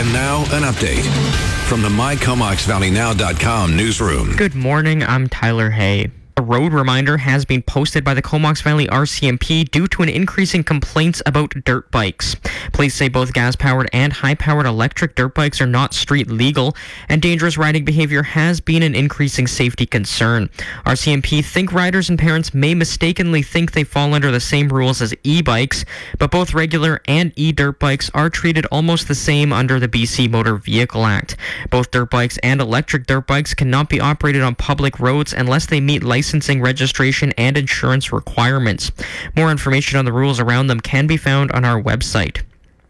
And now, an update from the MyComoxValleyNow.com newsroom. Good morning, I'm Tyler Hay. A road reminder has been posted by the Comox Valley RCMP due to an increase in complaints about dirt bikes. Police say both gas-powered and high-powered electric dirt bikes are not street legal, and dangerous riding behavior has been an increasing safety concern. RCMP think riders and parents may mistakenly think they fall under the same rules as e-bikes, but both regular and e-dirt bikes are treated almost the same under the BC Motor Vehicle Act. Both dirt bikes and electric dirt bikes cannot be operated on public roads unless they meet licensing, registration, and insurance requirements. More information on the rules around them can be found on our website.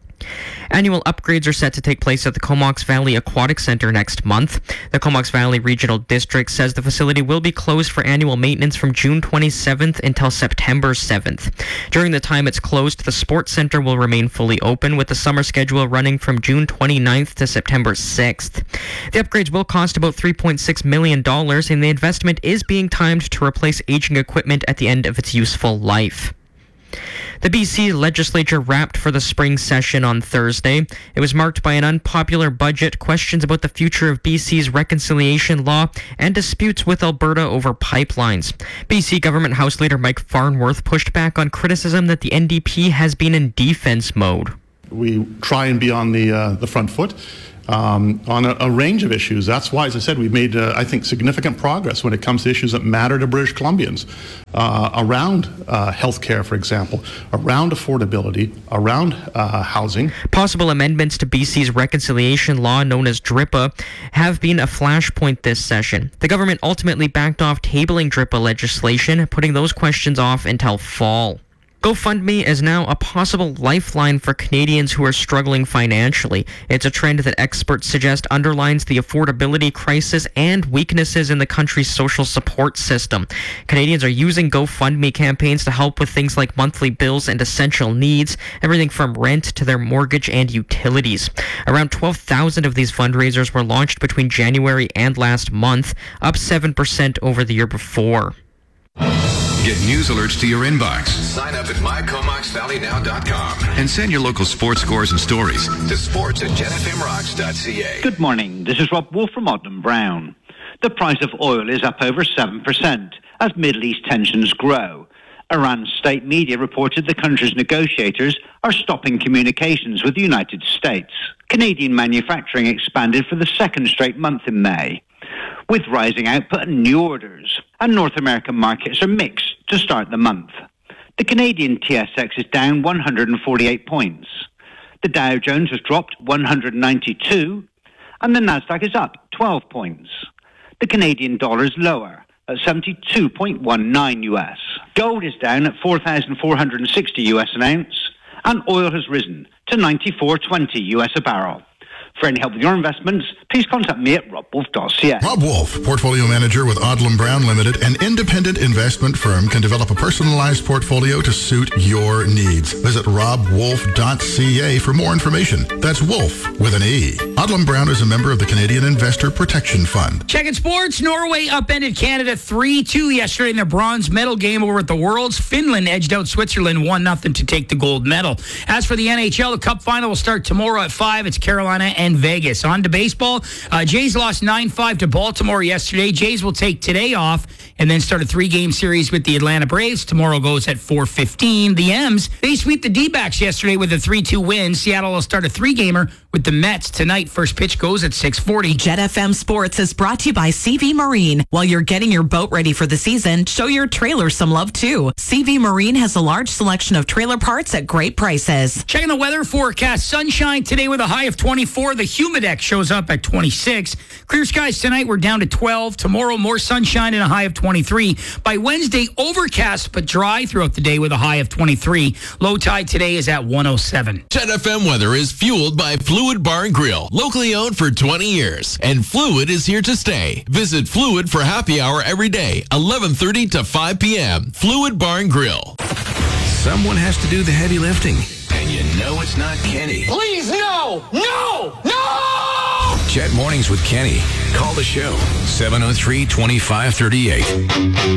Annual upgrades are set to take place at the Comox Valley Aquatic Center next month. The Comox Valley Regional District says the facility will be closed for annual maintenance from June 27th until September 7th. During the time it's closed, the Sports Center will remain fully open, with the summer schedule running from June 29th to September 6th. The upgrades will cost about $3.6 million, and the investment is being timed to replace aging equipment at the end of its useful life. The BC legislature wrapped for the spring session on Thursday. It was marked by an unpopular budget, questions about the future of BC's reconciliation law, and disputes with Alberta over pipelines. BC Government House Leader Mike Farnworth pushed back on criticism that the NDP has been in defense mode. We try and be on the front foot on a range of issues. That's why, as I said, we've made, I think, significant progress when it comes to issues that matter to British Columbians, around healthcare, for example, around affordability, around housing. Possible amendments to BC's reconciliation law, known as DRIPA, have been a flashpoint this session. The government ultimately backed off tabling DRIPA legislation, putting those questions off until fall. GoFundMe is now a possible lifeline for Canadians who are struggling financially. It's a trend that experts suggest underlines the affordability crisis and weaknesses in the country's social support system. Canadians are using GoFundMe campaigns to help with things like monthly bills and essential needs, everything from rent to their mortgage and utilities. Around 12,000 of these fundraisers were launched between January and last month, up 7% over the year before. Get news alerts to your inbox. Sign up at MyComoxValleyNow.com and send your local sports scores and stories to sports@JetFMRocks.ca. Good morning. This is Rob Wolf from Odlum Brown. The price of oil is up over 7% as Middle East tensions grow. Iran's state media reported the country's negotiators are stopping communications with the United States. Canadian manufacturing expanded for the second straight month in May, with rising output and new orders, and North American markets are mixed to start the month. The Canadian TSX is down 148 points. The Dow Jones has dropped 192, and the Nasdaq is up 12 points. The Canadian dollar is lower at 72.19 US. Gold is down at 4,460 US an ounce, and oil has risen to 94.20 US a barrel. For any help with your investments, please contact me at robwolf.ca. Rob Wolf, Portfolio Manager with Odlum Brown Limited, an independent investment firm, can develop a personalized portfolio to suit your needs. Visit robwolf.ca for more information. That's Wolf with an E. Odlum Brown is a member of the Canadian Investor Protection Fund. Checking sports. Norway upended Canada 3-2 yesterday in their bronze medal game over at the Worlds. Finland edged out Switzerland 1-0 to take the gold medal. As for the NHL, the Cup final will start tomorrow at 5. It's Carolina and Vegas. On to baseball. Jays lost 9-5 to Baltimore yesterday. Jays will take today off and then start a 3-game series with the Atlanta Braves. Tomorrow goes at 4:15. The M's, they sweep the D-backs yesterday with a 3-2 win. Seattle will start a 3-gamer with the Mets tonight. First pitch goes at 6:40. Jet FM Sports is brought to you by CV Marine. While you're getting your boat ready for the season, show your trailer some love too. CV Marine has a large selection of trailer parts at great prices. Checking the weather forecast. Sunshine today with a high of 24. The Humidex shows up at 26. Clear skies tonight, we're down to 12. Tomorrow, more sunshine and a high of 23. By Wednesday, overcast but dry throughout the day with a high of 23. Low tide today is at 107. Jet FM weather is fueled by Fluid Bar and Grill, locally owned for 20 years. And Fluid is here to stay. Visit Fluid for happy hour every day, 11:30 to 5 p.m. Fluid Bar and Grill. Someone has to do the heavy lifting. And you know it's not Kenny. Please, no! No! No! Jet Mornings with Kenny. Call the show, 703-2538.